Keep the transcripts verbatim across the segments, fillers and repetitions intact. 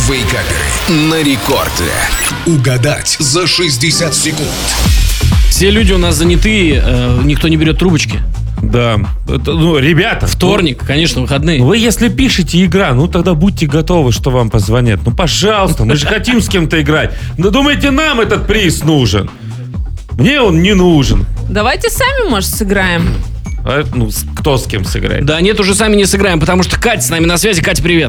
Вейкаперы на рекорде. Угадать за шестьдесят секунд. Все люди у нас заняты, э, никто не берет трубочки. Да, это, ну, ребята. Вторник, ну, конечно, выходные. Вы, если пишете игра, ну тогда будьте готовы, что вам позвонят. Ну, пожалуйста, мы же хотим с кем-то играть. Но думаете, нам этот приз нужен? Мне он не нужен. Давайте сами, может, сыграем. А, ну, кто с кем сыграет? Да нет, уже сами не сыграем, потому что Катя с нами на связи. Катя, привет.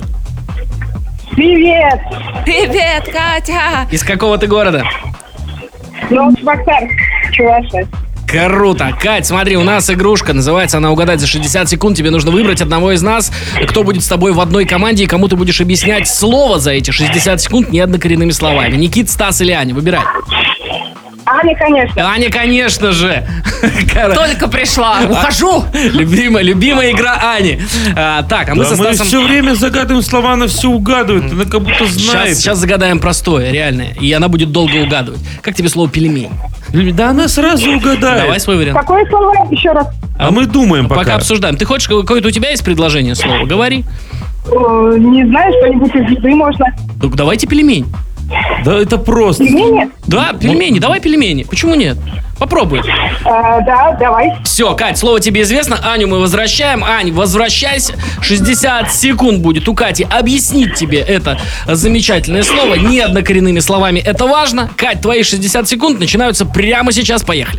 Привет! Привет, Катя! Из какого ты города? Новочебоксарск, Чувашия. Круто. Кать, смотри, у нас игрушка, называется она «Угадать за шестьдесят секунд». Тебе нужно выбрать одного из нас, кто будет с тобой в одной команде, и кому ты будешь объяснять слово за эти шестьдесят секунд неоднокоренными словами. Никит, Стас или Аня, выбирай. Аня, конечно. Аня, конечно же. Только пришла, ухожу. Любимая, любимая игра Ани. А, так, а мы Да со мы Стасом... все время загадываем слова, она все угадывает, она как будто знает. Сейчас, сейчас загадаем простое, реальное, и она будет долго угадывать. Как тебе слово «пельмень»? Да она сразу угадает. Давай свой вариант. Какое слово еще раз? А мы думаем пока. Пока обсуждаем. Ты хочешь, какое-то у тебя есть предложение слова? Говори. Э, Не знаю, что-нибудь из еды можно. Ну, давайте пельмень. Да это просто. Пельмени? Да, пельмени, давай пельмени. Почему нет? Попробуй. Э, да, давай. Все, Кать, слово тебе известно. Аню мы возвращаем. Ань, возвращайся. шестьдесят секунд будет у Кати объяснить тебе это замечательное слово неоднокоренными словами. Это важно. Кать, твои шестьдесят секунд начинаются прямо сейчас. Поехали.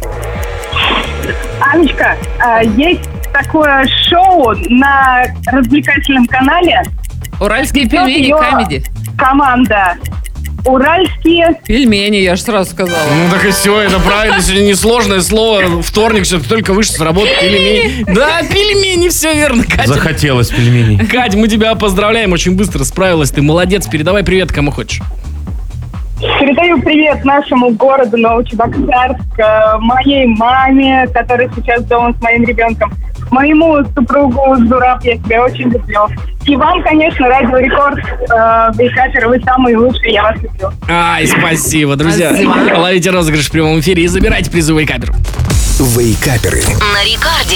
Анечка, э, есть такое шоу на развлекательном канале. Уральские Ведет пельмени, ее камеди. Команда. Уральские. Пельмени, я же сразу сказала. Ну так и все, это правильно. Сегодня несложное слово. Вторник, все, ты только вышел с работы. Пельмени. Да, пельмени, все верно, Катя. Захотелось пельменей. Кать, мы тебя поздравляем, очень быстро справилась. Ты молодец. Передавай привет кому хочешь. Передаю привет нашему городу Новочебоксарск, э, моей маме, которая сейчас дома с моим ребенком, моему супругу Зураб, я тебя очень люблю. И вам, конечно, Радио Рекорд, э, Вейкаперы, вы самые лучшие, я вас люблю. Ай, спасибо, друзья. Спасибо. Ловите розыгрыш в прямом эфире и забирайте призы Вейкаперов. Вейкаперы. На рекорде.